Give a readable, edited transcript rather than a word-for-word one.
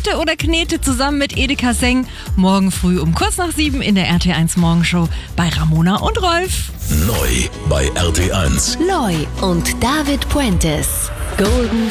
Knete oder Knete zusammen mit Edeka Seng. Morgen früh um kurz nach 7 in der RT1 Morgenshow bei Ramona und Rolf. Neu bei RT1. Loi und David Puentes. Golden